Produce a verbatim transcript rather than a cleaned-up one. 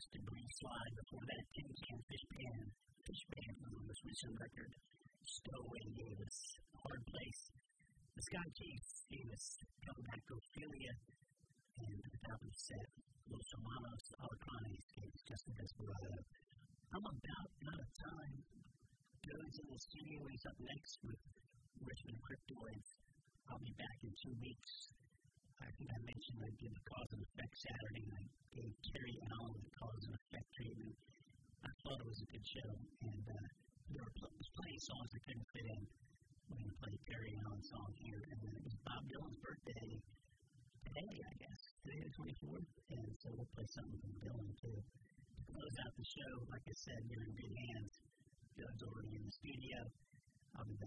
to Breathe Slide. Before that, Tin Can Fish Pan, Fish Pan from the most recent record. Stowaway gave us Hard Place. The Sky Chiefs gave us Come Back Ophelia. And at the top of the set, Los Hermanos Alacranes gave us Just a Desperado. I'm about out of time. Joe's in the studio. He's up next with Richmond Cryptoids. I'll be back in two weeks. I think I mentioned I did the Cause and Effect Saturday. I gave Terry Allen the Cause and Effect treatment. I thought it was a good show, and uh, there were pl- plenty of songs I couldn't fit in. We're going to play Terry Allen's song here, and then it was Bob Dylan's birthday today, I guess, today the twenty-fourth, and so we'll play something from Dylan too. To close out the show, like I said, you're in good hands. Doug's already in the studio. I'll be back.